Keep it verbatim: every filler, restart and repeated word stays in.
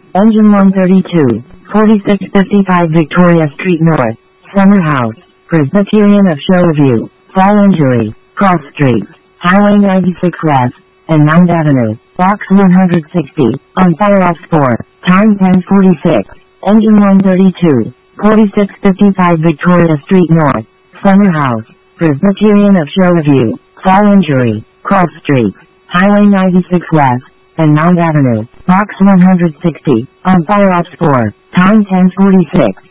Engine one thirty-two, forty-six fifty-five Victoria Street North, Summer House, Presbyterian of Shoreview, Fall Injury, Cross Street, Highway ninety-six West, and Mount Avenue, Box one hundred sixty, on fire off four, time ten forty-six, Engine one thirty-two, forty-six fifty-five Victoria Street North, Summer House, Presbyterian of Shoreview, Fall Injury, Cross Street, Highway ninety-six West, and Mount Avenue, Box one hundred sixty, on fire off four, time ten forty-six.